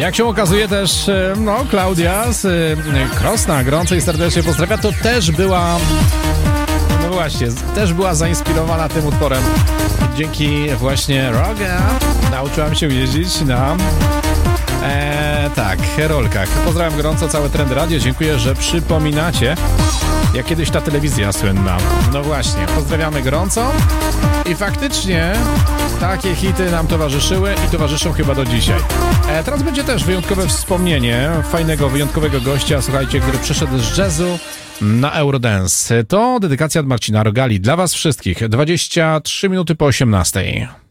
Jak się okazuje też, Klaudia z Krosna gorąco i serdecznie pozdrawia, to też była, no właśnie, też była zainspirowana tym utworem. Dzięki właśnie Roga nauczyłam się jeździć na rolkach. Pozdrawiam gorąco całe Trendy Radio, dziękuję, że przypominacie, jak kiedyś ta telewizja słynna. No właśnie, pozdrawiamy gorąco i faktycznie takie hity nam towarzyszyły i towarzyszą chyba do dzisiaj. Teraz będzie też wyjątkowe wspomnienie fajnego, wyjątkowego gościa, słuchajcie, który przyszedł z jazzu na Eurodance. To dedykacja od Marcina Rogali dla was wszystkich. 23 minuty po 18.